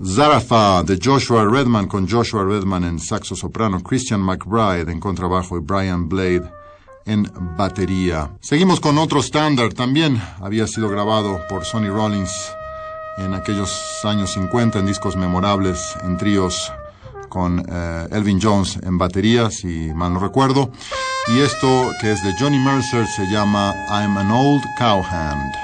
Zaratha de Joshua Redman, con Joshua Redman en saxo soprano, Christian McBride en contrabajo y Brian Blade en batería. Seguimos con otro estándar, también había sido grabado por Sonny Rollins en aquellos años 50 en discos memorables, en tríos con Elvin Jones en batería, si mal no recuerdo. Y esto, que es de Johnny Mercer, se llama I'm an Old Cowhand.